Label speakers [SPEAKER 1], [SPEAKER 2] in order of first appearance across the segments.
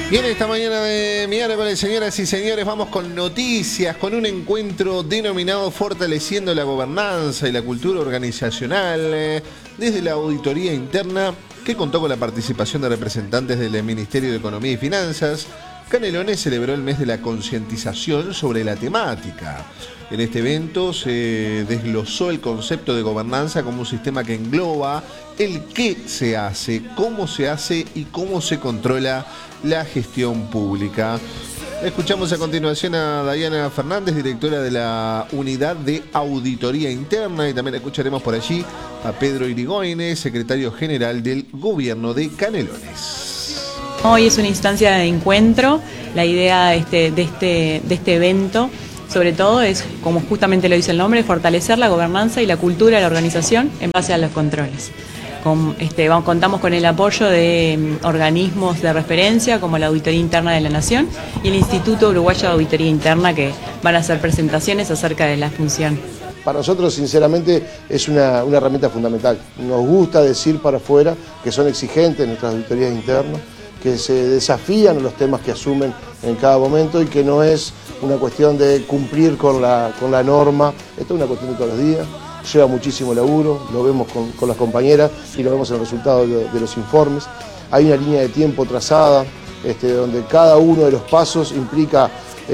[SPEAKER 1] Bien, esta mañana de miércoles, señoras y señores, vamos con noticias, con un encuentro denominado Fortaleciendo la Gobernanza y la Cultura Organizacional desde la Auditoría Interna, que contó con la participación de representantes del Ministerio de Economía y Finanzas. Canelones celebró el mes de la concientización sobre la temática. En este evento se desglosó el concepto de gobernanza como un sistema que engloba el qué se hace y cómo se controla la gestión pública. Escuchamos a continuación a Dayana Fernández, directora de la Unidad de Auditoría Interna, y también escucharemos por allí a Pedro Irigoyen, secretario general del Gobierno de Canelones.
[SPEAKER 2] Hoy es una instancia de encuentro. La idea de este evento, sobre todo, es, como justamente lo dice el nombre, fortalecer la gobernanza y la cultura de la organización en base a los controles. Contamos con el apoyo de organismos de referencia como la Auditoría Interna de la Nación y el Instituto Uruguayo de Auditoría Interna, que van a hacer presentaciones acerca de la función.
[SPEAKER 3] Para nosotros, sinceramente, es una herramienta fundamental. Nos gusta decir para afuera que son exigentes nuestras auditorías internas, que se desafían los temas que asumen en cada momento y que no es una cuestión de cumplir con la norma. Esto es una cuestión de todos los días, lleva muchísimo laburo, lo vemos con las compañeras y lo vemos en el resultado de los informes. Hay una línea de tiempo trazada, donde cada uno de los pasos implica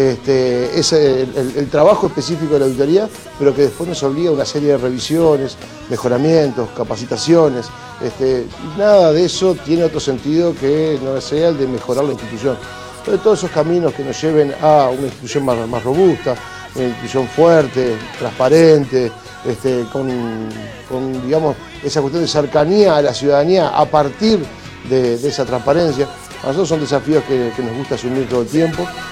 [SPEAKER 3] el trabajo específico de la auditoría, pero que después nos obliga a una serie de revisiones, mejoramientos, capacitaciones. Nada de eso tiene otro sentido que no sea el de mejorar la institución. Entonces, todos esos caminos que nos lleven a una institución más robusta, una institución fuerte, transparente, con digamos, esa cuestión de cercanía a la ciudadanía a partir de esa transparencia. A nosotros son desafíos que nos gusta asumir todo el tiempo.